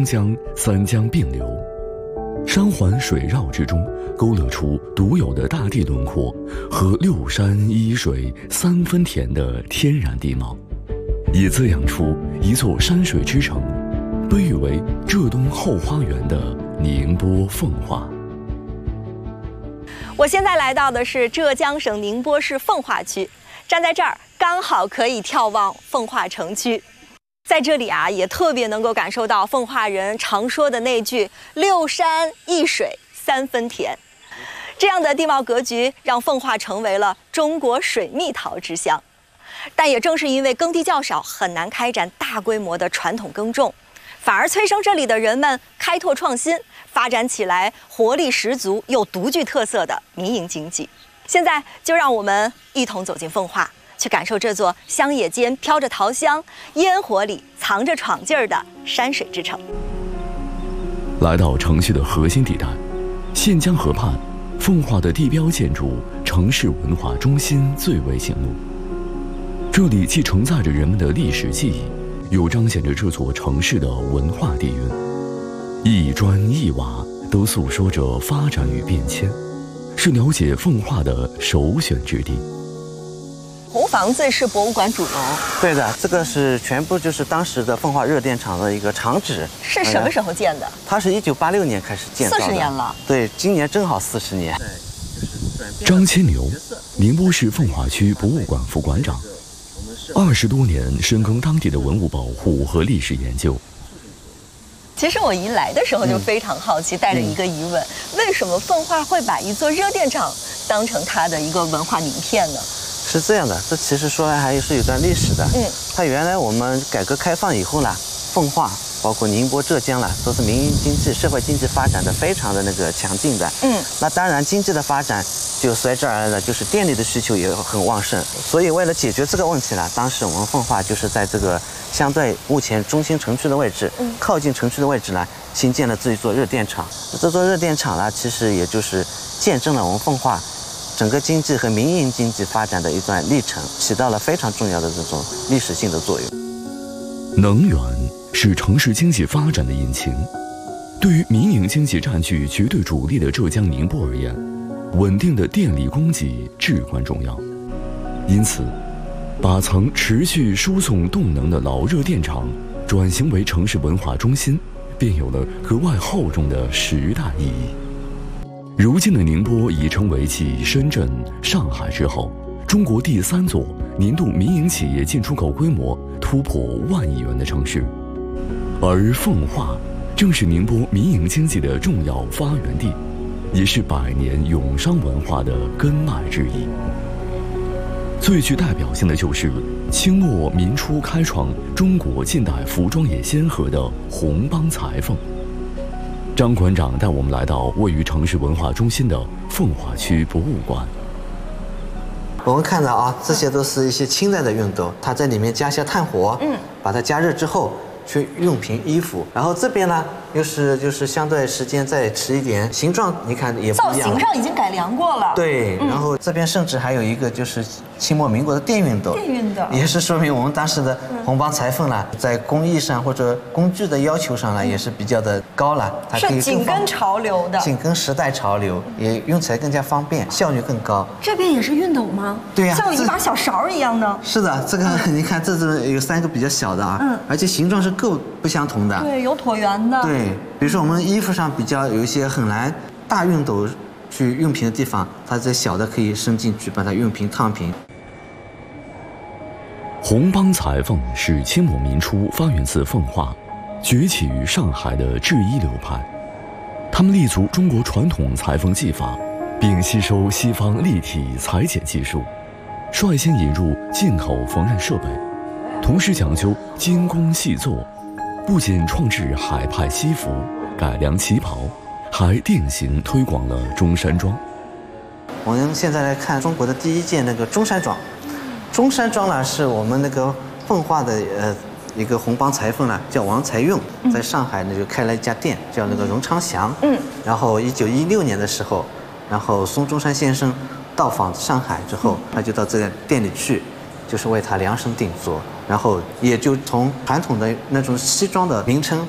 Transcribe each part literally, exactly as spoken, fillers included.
湘江三江并流，山环水绕之中，勾勒出独有的大地轮廓和六山一水三分田的天然地貌，也滋养出一座山水之城，被誉为浙东后花园的宁波奉化。 我现在来到的是浙江省宁波市奉化区，站在这儿刚好可以眺望奉化城区。在这里啊，也特别能够感受到奉化人常说的那句“六山一水三分田”。这样的地貌格局让奉化成为了中国水蜜桃之乡。但也正是因为耕地较少，很难开展大规模的传统耕种，反而催生这里的人们开拓创新，发展起来活力十足又独具特色的民营经济。现在就让我们一同走进奉化，去感受这座乡野间飘着桃香、烟火里藏着闯劲儿的山水之城。 来到城区的核心地带，县江河畔，奉化的地标建筑城市文化中心最为醒目。这里既承载着人们的历史记忆，又彰显着这座城市的文化底蕴。一砖一瓦都诉说着发展与变迁，是了解奉化的首选之地。 红房子是博物馆主楼， 对的，这个是全部就是当时的奉化热电厂的一个厂址。 是什么时候建的？ 它是一九八六年开始建造的， 四十年了。 对，今年正好四十年。 张千牛，宁波市奉化区博物馆副馆长，二十多年深耕当地的文物保护和历史研究。 其实我一来的时候就非常好奇，嗯、带着一个疑问：嗯、为什么奉化会把一座热电厂当成它的一个文化名片呢？ 是这样的，这其实说来还是有段历史的。嗯，它原来我们改革开放以后呢，奉化包括宁波、浙江啦，都是民营经济、社会经济发展的非常的那个强劲的。嗯，那当然经济的发展就随之而来的就是电力的需求也很旺盛。所以为了解决这个问题呢，当时我们奉化就是在这个相对目前中心城区的位置，嗯，靠近城区的位置呢，新建了这一座热电厂。这座热电厂呢，其实也就是见证了我们奉化整个经济和民营经济发展的一段历程，起到了非常重要的这种历史性的作用。 能源是城市经济发展的引擎，对于民营经济占据绝对主力的浙江宁波而言，稳定的电力供给至关重要。因此，把曾持续输送动能的老热电厂转型为城市文化中心，便有了格外厚重的时代意义。如今的宁波已成为继深圳、上海之后，中国第三座年度民营企业进出口规模突破万亿元的城市，而奉化正是宁波民营经济的重要发源地，也是百年永商文化的根脉之一。最具代表性的就是清末民初开创中国近代服装业先河的红帮裁缝。张馆长带我们来到位于城市文化中心的奉化区博物馆。 我们看到啊，这些都是一些清代的熨斗，它在里面加些炭火，嗯，把它加热之后去熨平衣服。然后这边呢，又是就是相对时间再迟一点，形状你看也不一样， 造型上已经改良过了。 对，嗯、然后这边甚至还有一个就是清末民国的电熨斗， 电熨斗也是说明我们当时的红帮裁缝呢，在工艺上或者工具的要求上呢，也是比较的高了。它可以是紧跟潮流的， 紧跟时代潮流，也用起来更加方便，效率更高。 这边也是熨斗吗？ 对呀、啊， 像一把小勺一样的。 是的，这个你看，这是有三个比较小的啊，嗯，而且形状是各不相同的。 对，有椭圆的。 对，比如说我们衣服上比较有一些很难大熨斗去熨平的地方，它这小的可以伸进去把它熨平、烫平。 红帮裁缝是清末民初发源自奉化，崛起于上海的制衣流派。他们立足中国传统裁缝技法，并吸收西方立体裁剪技术，率先引入进口缝纫设备，同时讲究精工细作，不仅创制海派西服、改良旗袍，还定型推广了中山装。 我们现在来看中国的第一件那个中山装。中山装呢，是我们那个奉化的呃一个红帮裁缝呢，叫王才用，在上海呢就开了一家店，叫那个荣昌祥。嗯。然后一九一六年的时候，然后孙中山先生到访上海之后，他就到这个店里去，就是为他量身定做，然后也就从传统的那种西装的名称，嗯，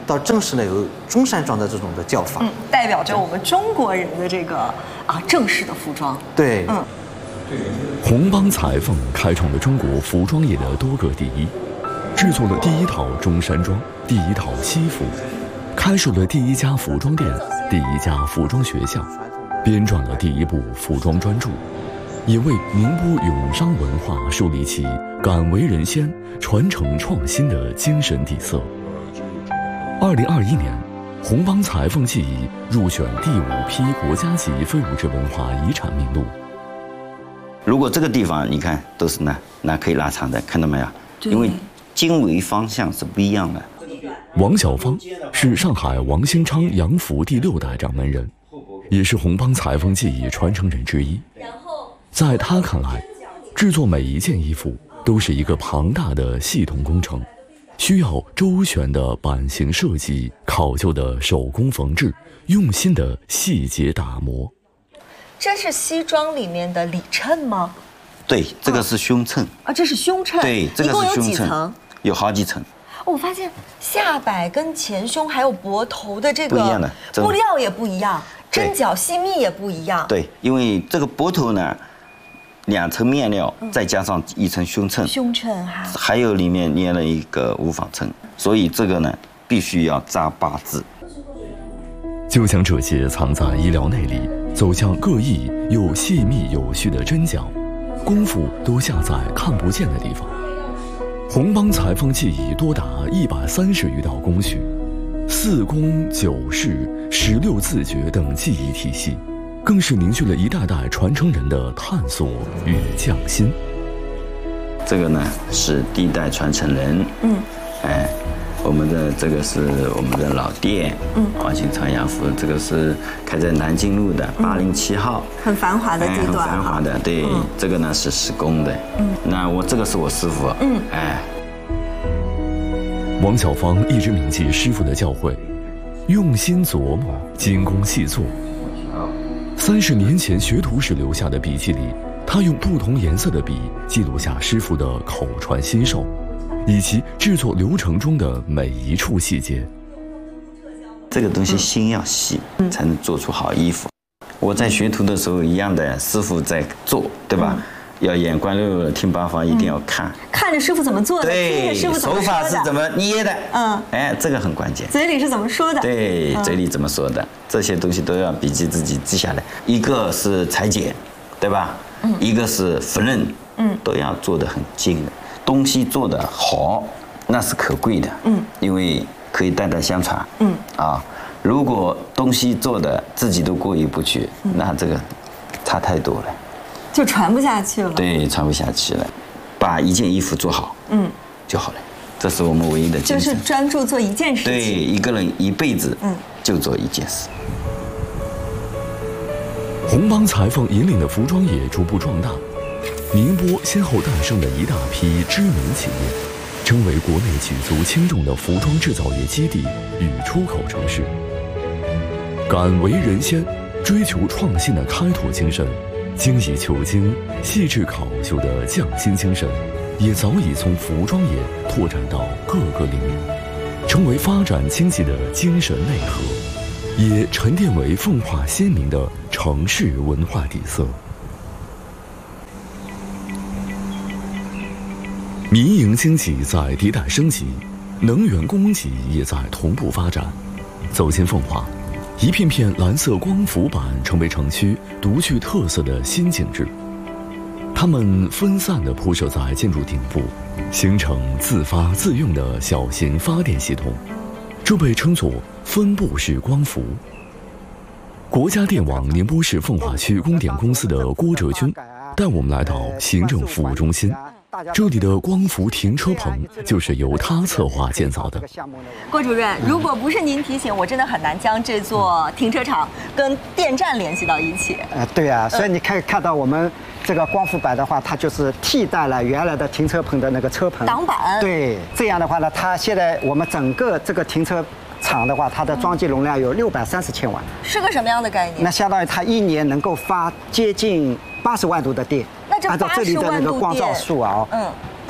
到正式的有中山装的这种的叫法， 嗯，代表着我们中国人的这个啊正式的服装。 对， 嗯， 红帮裁缝开创了中国服装业的多个第一，制作了第一套中山装、第一套西服，开设了第一家服装店、第一家服装学校，编撰了第一部服装专著，也为宁波永商文化树立起敢为人先、传承创新的精神底色。二零二一年，红帮裁缝技艺入选第五批国家级非物质文化遗产名录。 如果这个地方你看都是那那可以拉长的，看到没有？因为经纬方向是不一样的。 王小芳是上海王兴昌洋服第六代掌门人，也是红帮裁缝技艺传承人之一。在他看来，制作每一件衣服都是一个庞大的系统工程，需要周全的版型设计、考究的手工缝制、用心的细节打磨。 这是西装里面的里衬吗？ 对，这个是胸衬啊，这是胸衬。 对，这个是胸衬。 一共有几层？ 有好几层。 哦，我发现下摆跟前胸还有脖头的这个不一样的布料也不一样，针脚细密也不一样。 对，因为这个脖头呢，两层面料，再加上一层胸衬， 胸衬哈， 还有里面捏了一个无纺衬，所以这个呢必须要扎八字。 就像这些藏在衣料内里、走向各异又细密有序的针脚，功夫都下在看不见的地方。红帮裁缝技艺多达一百三十余道工序，四工九式、十六字诀等技艺体系，更是凝聚了一代代传承人的探索与匠心。 这个呢是第一代传承人，嗯，哎。我们的这个是我们的老店，嗯，王兴昌洋服，这个是开在南京路的八零七号， 很繁华的地段， 很繁华的，对，嗯、这个呢是施工的，嗯，那我这个是我师傅，嗯，哎， 王小芳一直铭记师傅的教诲，用心琢磨，精工细作。三十年前学徒时留下的笔记里，他用不同颜色的笔记录下师傅的口传心授。以及制作流程中的每一处细节， 这个东西心要细，才能做出好衣服。我在学徒的时候一样的，师傅在做，对吧？要眼观六路，听八方，一定要看， 看着师傅怎么做的，听着师傅怎么说的， 手法是怎么捏的，嗯，哎，这个很关键。 嘴里是怎么说的？ 对，嘴里怎么说的，这些东西都要笔记自己记下来。一个是裁剪，对吧？嗯，一个是缝纫，嗯，都要做得很精的。东西做得好，那是可贵的，嗯，因为可以代代相传，嗯，啊，如果东西做的自己都过意不去，嗯、那这个差太多了， 就传不下去了。 对，传不下去了，把一件衣服做好，嗯，就好了，这是我们唯一的精神。 就是专注做一件事情。 对，一个人一辈子，嗯，就做一件事。 红帮裁缝引领的服装业逐步壮大。宁波先后诞生了一大批知名企业，成为国内举足轻重的服装制造业基地与出口城市。敢为人先、追求创新的开拓精神，精益求精、细致考究的匠心精神，也早已从服装业拓展到各个领域，成为发展经济的精神内核，也沉淀为风化鲜明的城市文化底色。民营经济在迭代升级，能源供给也在同步发展。走进奉化，一片片蓝色光伏板成为城区独具特色的新景致。它们分散地铺设在建筑顶部，形成自发自用的小型发电系统，这被称作分布式光伏。国家电网宁波市奉化区供电公司的郭哲军带我们来到行政服务中心。这里的光伏停车棚就是由他策划建造的。 郭主任，如果不是您提醒，我真的很难将这座停车场跟电站联系到一起。 呃，对啊，所以你可以看到我们这个光伏板的话，它就是替代了原来的停车棚的那个车棚挡板。对， 这样的话呢，它现在我们整个这个停车场的话，它的装机容量有六百三十千瓦， 是个什么样的概念？ 那相当于它一年能够发接近八十万度的电。 那这按照这里的那个光照数啊，嗯，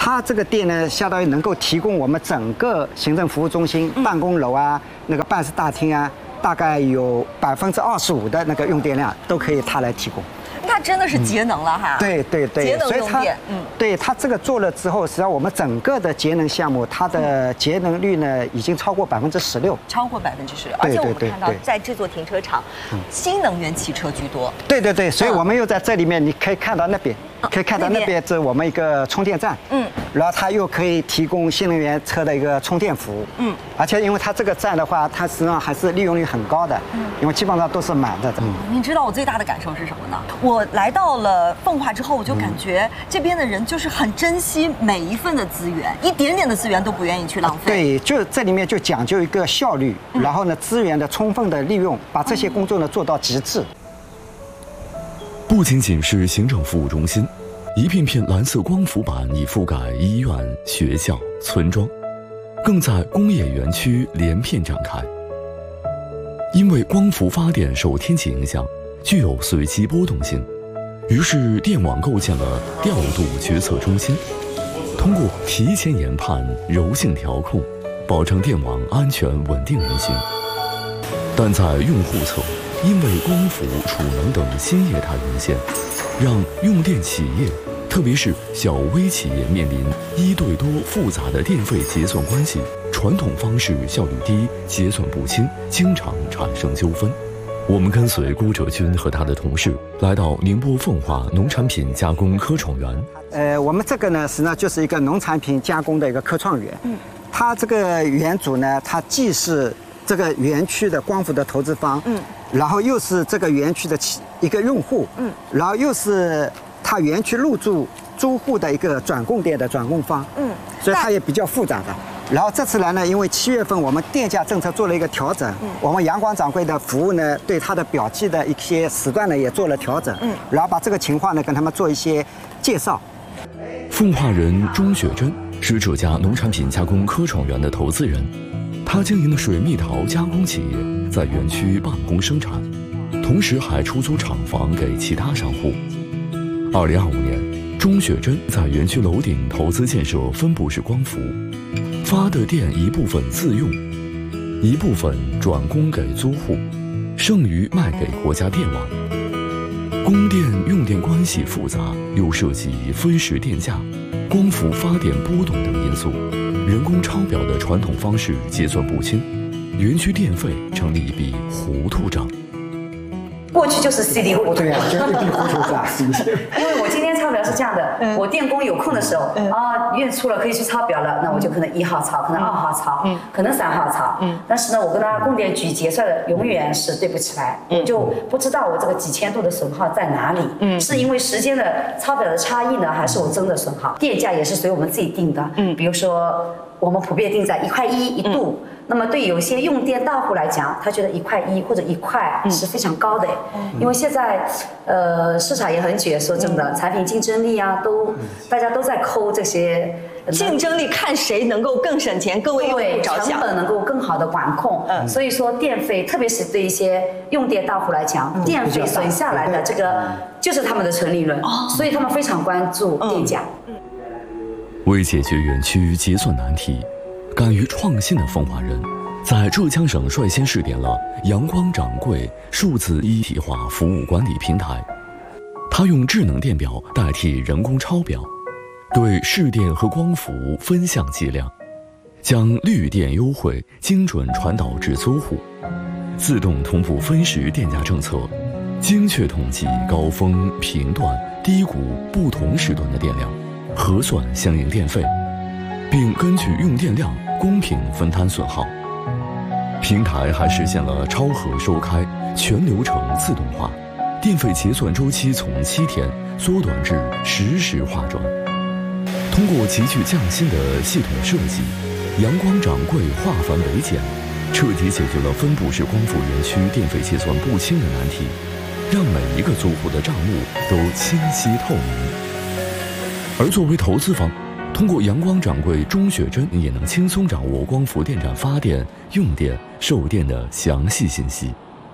它这个电呢，相当于能够提供我们整个行政服务中心、办公楼啊、那个办事大厅啊，大概有百分之二十五的那个用电量都可以它来提供。 那真的是节能了哈！ 对对对， 节能用电， 嗯，对它这个做了之后，实际上我们整个的节能项目，它的节能率呢已经超过百分之十六， 超过百分之十六。而且我们看到在这座停车场，新能源汽车居多。 对对对，所以我们又在这里面，你可以看到那边，可以看到那边是我们一个充电站，嗯，然后它又可以提供新能源车的一个充电服务，嗯，而且因为它这个站的话，它实际上还是利用率很高的，嗯，因为基本上都是满的。嗯， 你知道我最大的感受是什么呢？我来到了奉化之后，我就感觉这边的人就是很珍惜每一份的资源，一点点的资源都不愿意去浪费。 对，就这里面就讲究一个效率，然后呢资源的充分的利用，把这些工作呢做到极致。 不仅仅是行政服务中心，一片片蓝色光伏板已覆盖医院、学校、村庄，更在工业园区连片展开。因为光伏发电受天气影响，具有随机波动性，于是电网构建了调度决策中心，通过提前研判、柔性调控，保证电网安全稳定运行。但在用户侧，因为光伏、储能等新业态涌现，让用电企业，特别是小微企业面临一对多复杂的电费结算关系，传统方式效率低，结算不清，经常产生纠纷。我们跟随郭哲军和他的同事来到宁波奉化农产品加工科创园。 呃，我们这个呢，实际上就是一个农产品加工的一个科创园。嗯，它这个园主呢，它既是这个园区的光伏的投资方，嗯，然后又是这个园区的一个用户，嗯，然后又是它园区入驻租户的一个转供电的转供方，嗯，所以它也比较复杂的。然后这次来呢，因为七月份我们电价政策做了一个调整，嗯，我们阳光掌柜的服务呢，对它的表记的一些时段呢也做了调整，嗯，然后把这个情况呢跟他们做一些介绍。 奉化人钟雪珍是这家农产品加工科创园的投资人，他经营的水蜜桃加工企业在园区办公生产，同时还出租厂房给其他商户。二零二五年，钟雪珍在园区楼顶投资建设分布式光伏，发的电一部分自用，一部分转供给租户，剩余卖给国家电网。供电用电关系复杂，又涉及分时电价、光伏发电波动等因素，人工超表的传统方式结算不清，园区电费成了一笔糊涂账。 过去就是 C D 糊涂， 对啊，就是一笔糊涂账。 因为我今天抄表是这样的，嗯、我电工有空的时候，嗯、啊，月初了可以去抄表了，那我就可能一号抄，可能二号抄，嗯、可能三号抄。嗯、但是呢，我跟他供电局结算的永远是对不起来，嗯、我就不知道我这个几千度的损耗在哪里，嗯、是因为时间的抄表的差异呢，还是我真的损耗？电价也是随我们自己定的，嗯、比如说我们普遍定在一块一一度。嗯，那么对有些用电大户来讲，他觉得一块一或者一块是非常高的，嗯、因为现在呃市场也很卷，说真的，嗯、产品竞争力啊，都、嗯、大家都在抠这些竞争力，看谁能够更省钱，更为用户着想， 成本能够更好的管控。嗯，所以说电费，特别是对一些用电大户来讲，嗯、电费省下来的这个就是他们的纯利润，哦、所以他们非常关注电价。 嗯、为解决园区结算难题，敢于创新的奉化人，在浙江省率先试点了阳光掌柜数字一体化服务管理平台。他用智能电表代替人工抄表，对市电和光伏分项计量，将绿电优惠精准传导至租户，自动同步分时电价政策，精确统计高峰、频段、低谷不同时段的电量，核算相应电费，并根据用电量公平分摊损耗。平台还实现了超核收开，全流程自动化，电费结算周期从七天缩短至实时划转。通过极具匠心的系统设计，阳光掌柜化繁为简，彻底解决了分布式光伏园区电费结算不清的难题，让每一个租户的账目都清晰透明。而作为投资方，通过阳光掌柜钟雪珍也能轻松掌握光伏电站发电、用电、售电的详细信息。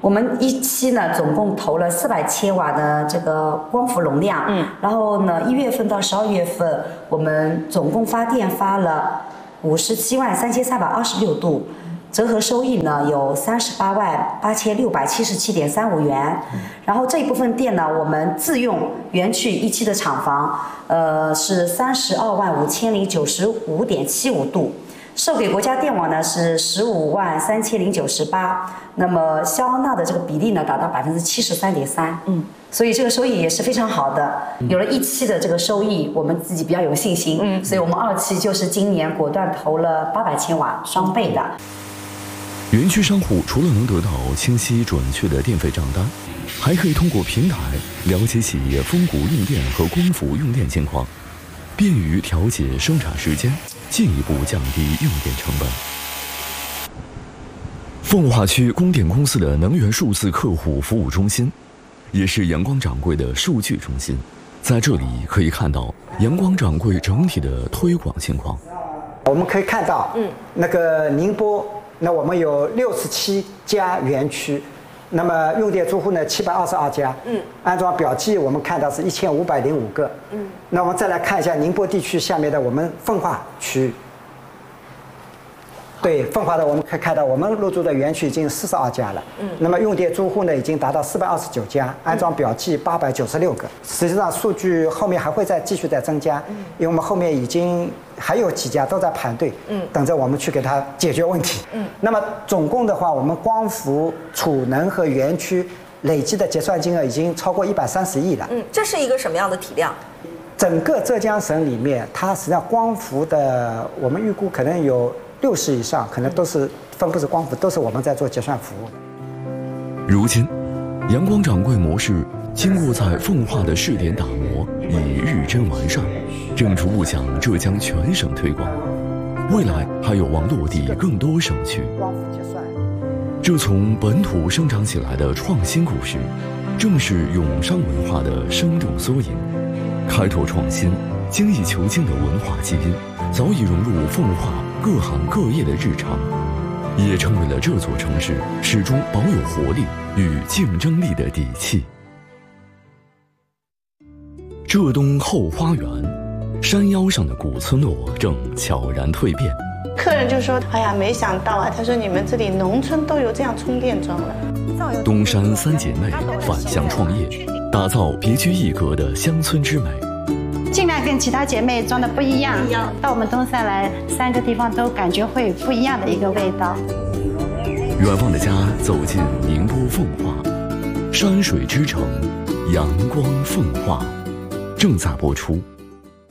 我们一期呢总共投了四百千瓦的这个光伏容量，嗯，然后呢一月份到十二月份，我们总共发电发了五十七万三千三百二十六度。折合收益呢有三十八万八千六百七十七点三五元，然后这一部分电呢，我们自用园区一期的厂房，呃是三十二万五千零九十五点七五度，售给国家电网呢是十五万三千零九十八，那么消纳的这个比例呢达到百分之七十三点三，嗯，所以这个收益也是非常好的。有了一期的这个收益，我们自己比较有信心，嗯，所以我们二期就是今年果断投了八百千瓦，双倍的。 园区商户除了能得到清晰准确的电费账单，还可以通过平台了解企业风谷用电和光伏用电情况，便于调节生产时间，进一步降低用电成本。奉化区供电公司的能源数字客户服务中心，也是阳光掌柜的数据中心，在这里可以看到阳光掌柜整体的推广情况。 我们可以看到，嗯，那个宁波。那我们有六十七家园区，那么用电住户呢七百二十二家，嗯，安装表记我们看到是一千五百零五个，嗯，那我们再来看一下宁波地区下面的我们奉化区，对，奉化的我们可以看到我们入驻的园区已经四十二家了，嗯，那么用电住户呢已经达到四百二十九家，安装表记八百九十六个，实际上数据后面还会再继续再增加，嗯，因为我们后面已经还有几家都在排队，嗯，等着我们去给他解决问题。嗯，那么总共的话，我们光伏、储能和园区累计的结算金额已经超过一百三十亿了。 嗯，这是一个什么样的体量？ 整个浙江省里面，它实际上光伏的，我们预估可能有六十以上，可能都是分布式光伏，都是我们在做结算服务的。 如今，阳光掌柜模式经过在奉化的试点打磨，已日臻完善，正逐步向浙江全省推广。未来还有望落地更多省区。这从本土生长起来的创新故事，正是永商文化的生动缩影。开拓创新、精益求精的文化基因，早已融入奉化各行各业的日常，也成为了这座城市始终保有活力与竞争力的底气。浙东后花园，山腰上的古村落正悄然蜕变。 客人就说：“哎呀，没想到啊！他说你们这里农村都有这样充电桩了。” 东山三姐妹返乡创业，打造别具一格的乡村之美。 尽量跟其他姐妹装的不一样，到我们东山来，三个地方都感觉会有不一样的一个味道。 远方的家走进宁波奉化，山水之城，阳光奉化，正在播出。